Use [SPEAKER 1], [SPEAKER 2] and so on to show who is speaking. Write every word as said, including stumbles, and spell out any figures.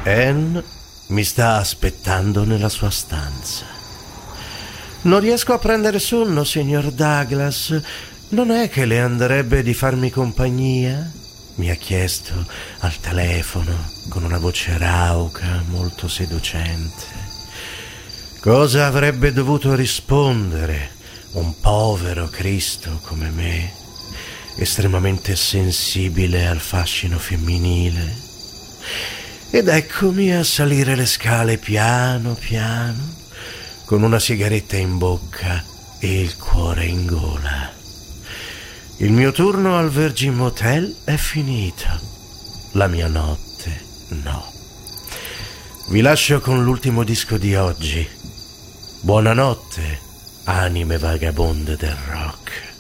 [SPEAKER 1] Anne mi sta aspettando nella sua stanza. Non riesco a prendere sonno, signor Douglas. Non è che le andrebbe di farmi compagnia? Mi ha chiesto al telefono con una voce rauca, molto seducente. Cosa avrebbe dovuto rispondere un povero Cristo come me, estremamente sensibile al fascino femminile? Ed eccomi a salire le scale piano piano, con una sigaretta in bocca e il cuore in gola. Il mio turno al Virgin Motel è finito. La mia notte no. Vi lascio con l'ultimo disco di oggi. Buonanotte, anime vagabonde del rock.